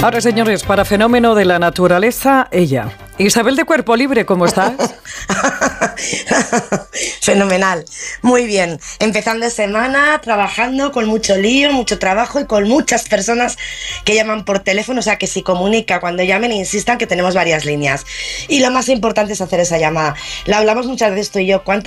Ahora, señores, para fenómeno de la naturaleza, ella. Isabel de Cuerpo Libre, ¿cómo estás? Fenomenal, muy bien. Empezando semana, trabajando con mucho lío, mucho trabajo y con muchas personas que llaman por teléfono, o sea que si comunica cuando llamen insistan que tenemos varias líneas. Y lo más importante es hacer esa llamada. La hablamos muchas veces tú y yo, ¿cuántas